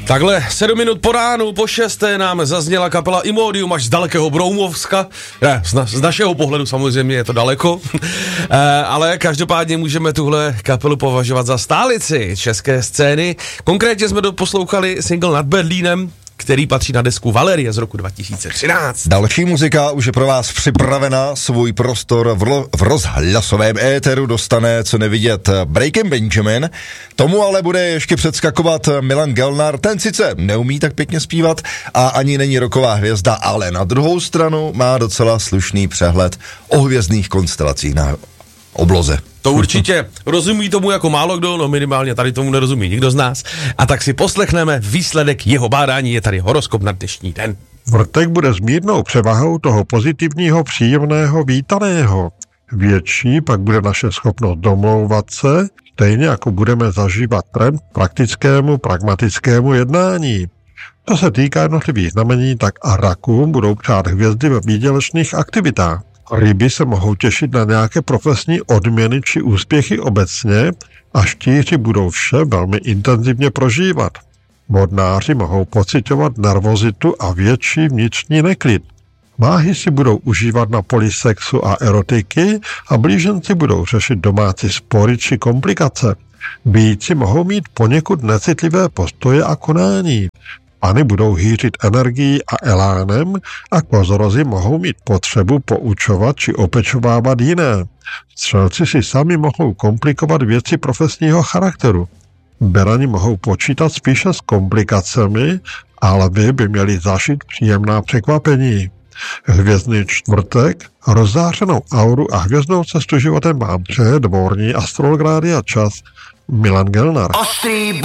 Takhle 7 minut po ránu, po 6. nám zazněla kapela Imodium až z dalekého Broumovska. Ne, z našeho pohledu samozřejmě je to daleko, ale každopádně můžeme tuhle kapelu považovat za stálici české scény. Konkrétně jsme poslouchali single Nad Berlínem, který patří na desku Valerie z roku 2013. Další muzika už je pro vás připravena, svůj prostor v rozhlasovém éteru dostane co nevidět Breaking Benjamin. Tomu ale bude ještě předskakovat Milan Gelnar, ten sice neumí tak pěkně zpívat a ani není rocková hvězda, ale na druhou stranu má docela slušný přehled o hvězdných konstelacích na obloze. To určitě rozumí tomu jako málo kdo, no minimálně tady tomu nerozumí nikdo z nás. A tak si poslechneme výsledek jeho bádání, je tady horoskop na dnešní den. Vrtek bude s mírnou převahou toho pozitivního, příjemného, vítaného. Větší pak bude naše schopnost domlouvat se, stejně jako budeme zažívat trend praktickému, pragmatickému jednání. To se týká jednotlivých znamení, tak a rakům budou přát hvězdy ve výdělečných aktivitách. Ryby se mohou těšit na nějaké profesní odměny či úspěchy obecně a štíři budou vše velmi intenzivně prožívat. Vodnáři mohou pociťovat nervozitu a větší vnitřní neklid. Váhy si budou užívat na poli sexu a erotiky a blíženci budou řešit domácí spory či komplikace. Býci mohou mít poněkud necitlivé postoje a konání. Pany budou hýřit energií a elánem a kozorozy mohou mít potřebu poučovat či opečovávat jiné. Střelci si sami mohou komplikovat věci profesního charakteru. Berani mohou počítat spíše s komplikacemi, ale vy by měli zažít příjemná překvapení. Hvězdný čtvrtek, rozzářenou auru a hvězdnou cestu životem vám přeje dvorní astrolog Rádia Čas Milan Gelnar. Ostrý